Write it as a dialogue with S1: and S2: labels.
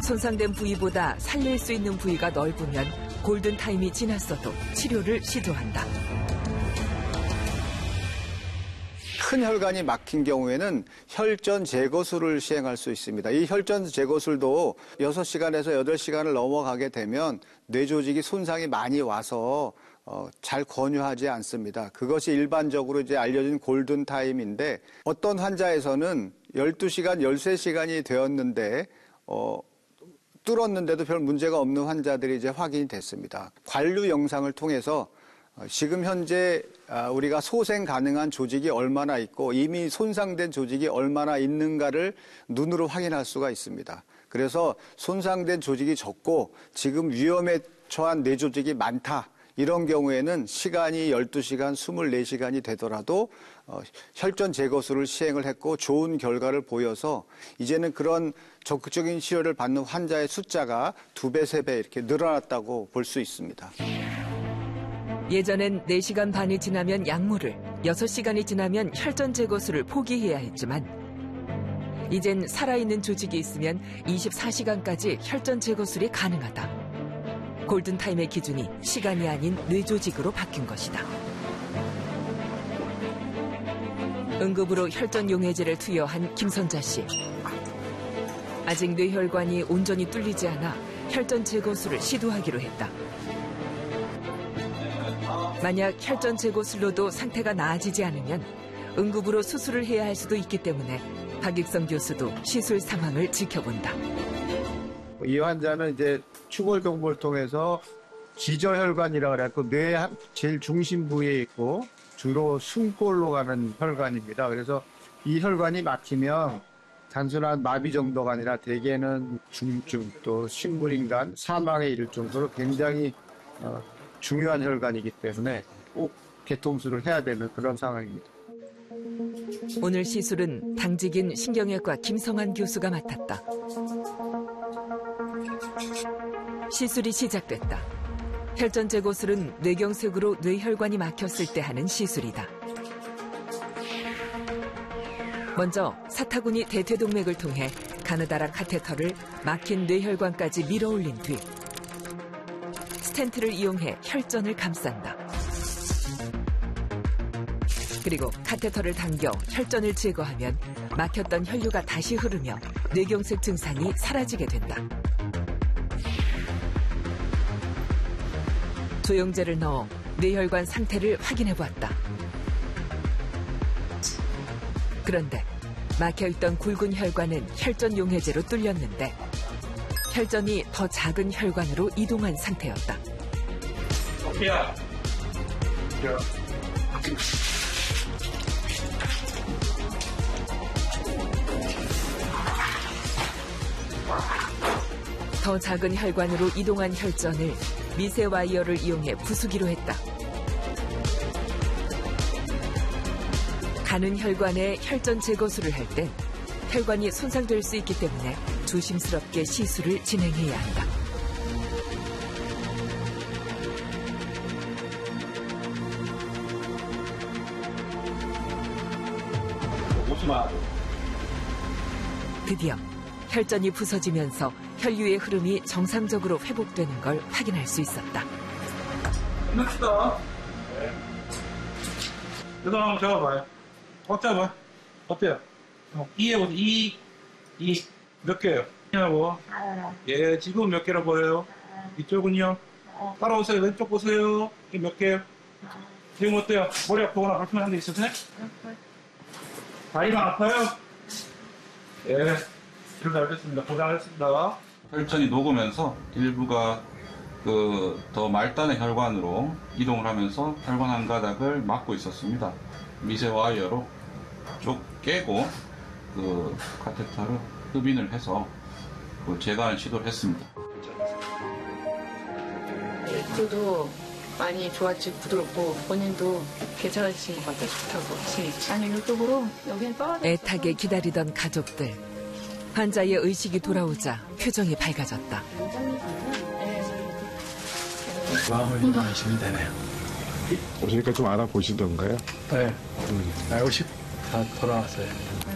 S1: 손상된 부위보다 살릴 수 있는 부위가 넓으면 골든타임이 지났어도 치료를 시도한다.
S2: 큰 혈관이 막힌 경우에는 혈전 제거술을 시행할 수 있습니다. 이 혈전 제거술도 6시간에서 8시간을 넘어가게 되면 뇌 조직이 손상이 많이 와서 잘 권유하지 않습니다. 그것이 일반적으로 이제 알려진 골든타임인데 어떤 환자에서는 12시간, 13시간이 되었는데 뚫었는데도 별 문제가 없는 환자들이 이제 확인이 됐습니다. 관류 영상을 통해서 지금 현재 우리가 소생 가능한 조직이 얼마나 있고 이미 손상된 조직이 얼마나 있는가를 눈으로 확인할 수가 있습니다. 그래서 손상된 조직이 적고 지금 위험에 처한 뇌 조직이 많다. 이런 경우에는 시간이 12시간, 24시간이 되더라도 혈전 제거술을 시행을 했고 좋은 결과를 보여서 이제는 그런 적극적인 치료를 받는 환자의 숫자가 2배, 3배 이렇게 늘어났다고 볼 수 있습니다.
S1: 예전엔 4시간 반이 지나면 약물을, 6시간이 지나면 혈전 제거술을 포기해야 했지만 이젠 살아있는 조직이 있으면 24시간까지 혈전 제거술이 가능하다. 골든타임의 기준이 시간이 아닌 뇌조직으로 바뀐 것이다. 응급으로 혈전 용해제를 투여한 김선자 씨. 아직 뇌혈관이 온전히 뚫리지 않아 혈전 제거술을 시도하기로 했다. 만약 혈전 제거술로도 상태가 나아지지 않으면 응급으로 수술을 해야 할 수도 있기 때문에 박익성 교수도 시술 상황을 지켜본다.
S3: 이 환자는 이제 추골 동보를 통해서 기저혈관이라고 그래갖고 뇌 제일 중심 부위에 있고 주로 숨골로 가는 혈관입니다. 그래서 이 혈관이 막히면 단순한 마비 정도가 아니라 대개는 중증 또 식물인간 사망에 이를 정도로 굉장히 중요한 혈관이기 때문에 꼭 개통술을 해야 되는 그런 상황입니다.
S1: 오늘 시술은 당직인 신경외과 김성환 교수가 맡았다. 시술이 시작됐다. 혈전 제거술은 뇌경색으로 뇌혈관이 막혔을 때 하는 시술이다. 먼저 사타구니 대퇴동맥을 통해 가느다란 카테터를 막힌 뇌혈관까지 밀어올린 뒤 스텐트를 이용해 혈전을 감싼다. 그리고 카테터를 당겨 혈전을 제거하면 막혔던 혈류가 다시 흐르며 뇌경색 증상이 사라지게 된다. 조영제를 넣어 뇌혈관 상태를 확인해 보았다. 그런데 막혀있던 굵은 혈관은 혈전 용해제로 뚫렸는데 혈전이 더 작은 혈관으로 이동한 상태였다.
S4: 야.
S1: 더 작은 혈관으로 이동한 혈전을 미세 와이어를 이용해 부수기로 했다. 가는 혈관에 혈전 제거술을 할 땐 혈관이 손상될 수 있기 때문에 조심스럽게 시술을 진행해야 한다. 드디어 혈전이 부서지면서 혈류의 흐름이 정상적으로 회복되는 걸 확인할 수 있었다.
S4: 끝났다. 네. 이거 한번 잡아봐요. 꽉 잡아. 어때요? 이해보세요. 이 몇 개요? 하고. 예, 지금 몇 개라 보여요? 이쪽은요? 따라오세요. 왼쪽 보세요. 이게 몇 개요? 지금 어때요? 머리 아프거나 불편한 데 있으세요? 다리가 아파요? 예. 잘 알겠습니다. 고생하셨습니다.
S5: 혈전이 녹으면서 일부가 더 말단의 혈관으로 이동을 하면서 혈관 한 가닥을 막고 있었습니다. 미세 와이어로 쭉 깨고 카테터를 흡인을 해서 재관을 시도를 했습니다.
S6: 저도 많이 좋았지, 부드럽고 본인도 괜찮아지신 것 같아, 좋다고. 아니 이쪽으로 여기는 떨어져.
S1: 애타게 기다리던 가족들. 환자의 의식이 돌아오자 표정이 밝아졌다.
S7: 마음을 이해하시면 되네요.
S8: 오시니까 좀 알아보시던가요?
S7: 네. 알고 싶다 돌아왔어요.